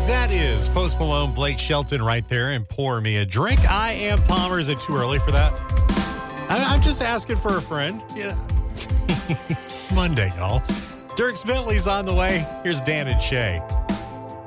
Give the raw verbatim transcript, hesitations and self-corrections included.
That is Post Malone, Blake Shelton right there, and Pour Me a Drink. I am Palmer. Is it too early for that? I'm just asking for a friend. Yeah. Monday, y'all. Dirk Bentley's on the way. Here's Dan and Shay.